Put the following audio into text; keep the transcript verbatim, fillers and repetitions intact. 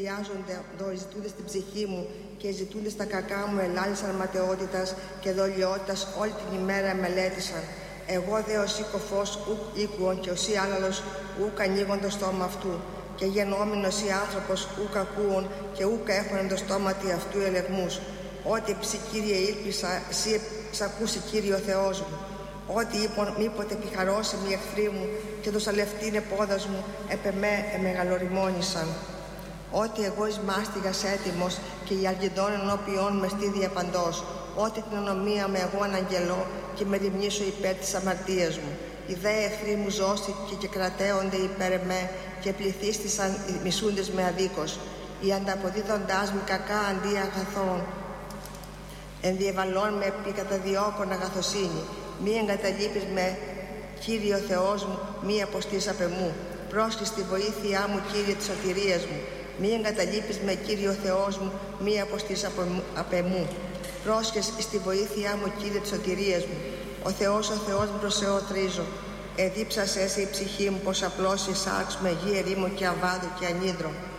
πλησιάζονται οι ζητούντες στην ψυχή μου και οι ζητούντες στα κακά μου ελάλησαν ματαιότητας και δολιότητας όλη την ημέρα μελέτησαν. Εγώ δε ως οικοφός ουκ οίκουον και ως ή άλλαλος ουκ ανοίγον το στόμα αυτού και γενόμενος ή άνθρωπος ουκ ακούων και ουκ έχουν το στόματι αυτού ελεγμούς. Ό,τι ψη Κύριε ήλπισα, εσύ σ' ακούσει Κύριε ο Θεός μου. Ό,τι είπον μήποτε επιχαρώσει μη εχθροί μου και το σαλευτήνε πόδας μου επ' εμέ εμεγαλοριμόνησαν. Ό,τι εγώ εις μάστιγας έτοιμος και οι αργεντών ενώπιόν με στή διαπαντός. Ό,τι την ονομία με εγώ αναγγελώ και με ρημνήσω υπέρ της αμαρτίας μου. Οι δε εχθροί μου ζώστη και, και κρατέονται υπέρ εμέ και πληθύστησαν οι μισούντες με αδίκως. Οι ανταποδίδοντάς μου κακά αντί αγαθών. Ενδιεβαλών με επί καταδιώκων αγαθοσύνη. Μη εγκαταλείπεις με, Κύριε ο Θεός μου, μη αποστείς απ' εμού. Πρόσχεις στη βοήθειά μου, Κύριε της σωτηρίας μου. Μη εγκαταλείπεις με, Κύριε ο Θεός μου, μη αποστείς απ' εμού. Πρόσχες στη βοήθειά μου, Κύριε της σωτηρίας μου. Ο Θεός, ο Θεός μου προς Θεό θρίζω. Εδίψασέ σε η ψυχή μου πως απλώς η σάρξ με γη ερήμο και αβάδο και ανίδρο.